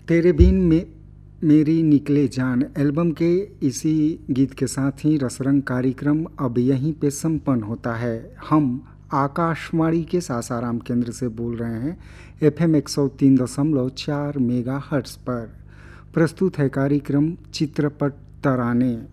तेरे बिन में मेरी निकले जान एल्बम के इसी गीत के साथ ही रसरंग कार्यक्रम अब यहीं पे संपन्न होता है। हम आकाशवाणी के सासाराम केंद्र से बोल रहे हैं, FM 103.4 मेगा हर्ट्स पर। प्रस्तुत है कार्यक्रम चित्रपट तराने।